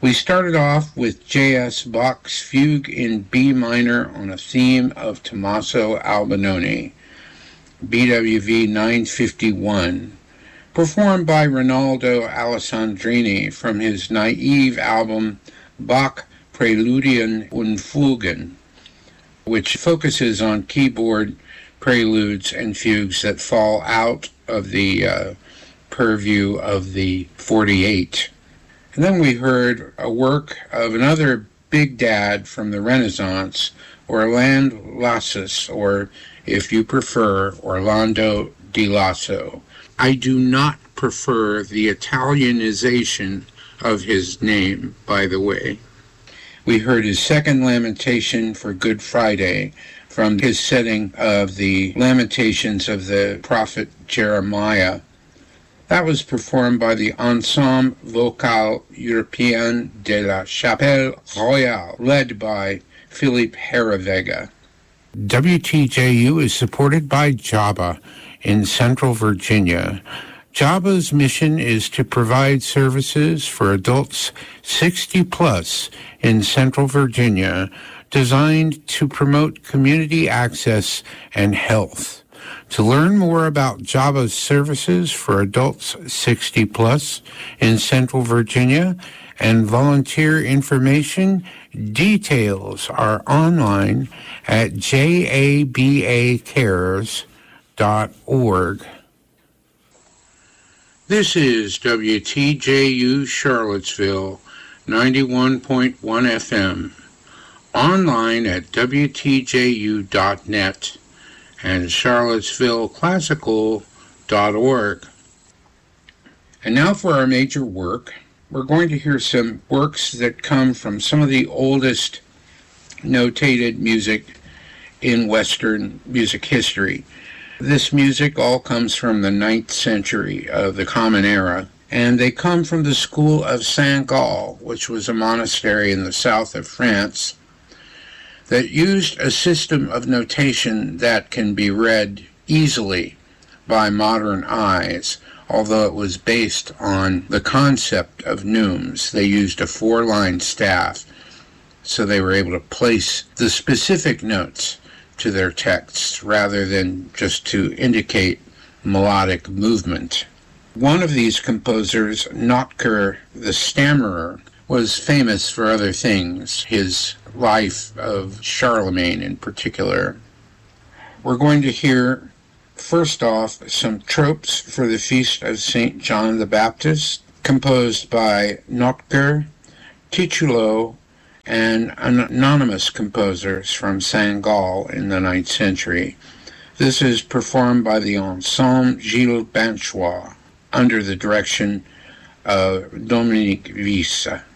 We started off with J.S. Bach's Fugue in B minor on a theme of Tommaso Albinoni, BWV 951, performed by Rinaldo Alessandrini from his naive album Bach Präludien und Fugen, which focuses on keyboard preludes and fugues that fall out of the purview of the 48. And then we heard a work of another big dad from the Renaissance, Orlando Lassus, or if you prefer, Orlando di Lasso. I do not prefer the Italianization of his name, by the way. We heard his second lamentation for Good Friday from his setting of the Lamentations of the prophet Jeremiah. That was performed by the Ensemble Vocal Européen de la Chapelle Royale, led by Philippe Herravega. WTJU is supported by JABA in Central Virginia. JABA's mission is to provide services for adults 60 plus in Central Virginia, designed to promote community access and health. To learn more about JABA's services for adults 60 plus in Central Virginia and volunteer information, details are online at jabacares.org. This is WTJU Charlottesville, 91.1 FM, online at WTJU.net and charlottesvilleclassical.org. And now for our major work. We're going to hear some works that come from some of the oldest notated music in Western music history. This music all comes from the 9th century of the Common Era, and they come from the school of Saint Gall, which was a monastery in the south of France that used a system of notation that can be read easily by modern eyes, although it was based on the concept of neumes. They used a 4-line staff, so they were able to place the specific notes to their texts rather than just to indicate melodic movement. One of these composers, Notker the Stammerer, was famous for other things, his life of Charlemagne in particular. We're going to hear, first off, some tropes for the Feast of St. John the Baptist, composed by Notker, Titulo, and anonymous composers from Saint Gall in the 9th century. This is performed by the Ensemble Gilles Banchois under the direction of Dominique Visse.